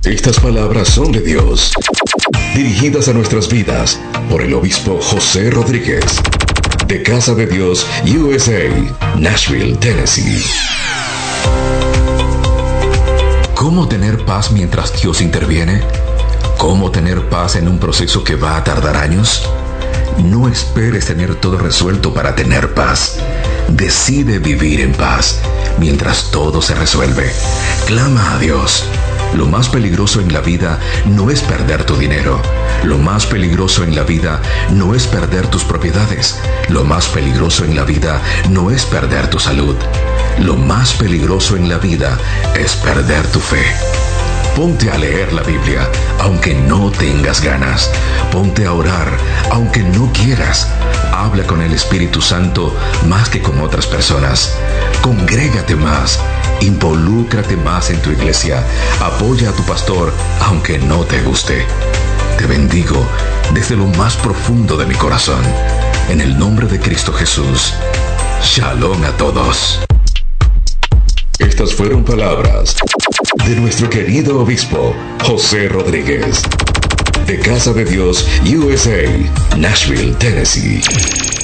Estas palabras son de Dios, dirigidas a nuestras vidas por el obispo José Rodríguez, de Casa de Dios USA, Nashville, Tennessee. ¿Cómo tener paz mientras Dios interviene? ¿Cómo tener paz en un proceso que va a tardar años? No esperes tener todo resuelto para tener paz. Decide vivir en paz mientras todo se resuelve. Clama a Dios. Lo más peligroso en la vida no es perder tu dinero. Lo más peligroso en la vida no es perder tus propiedades. Lo más peligroso en la vida no es perder tu salud. Lo más peligroso en la vida es perder tu fe. Ponte a leer la Biblia, aunque no tengas ganas. Ponte a orar, aunque no quieras. Habla con el Espíritu Santo más que con otras personas. Congrégate más. Involúcrate más en tu iglesia. Apoya a tu pastor, aunque no te guste. Te bendigo desde lo más profundo de mi corazón. En el nombre de Cristo Jesús. Shalom a todos. Estas fueron palabras de nuestro querido obispo José Rodríguez, de Casa de Dios USA, Nashville, Tennessee.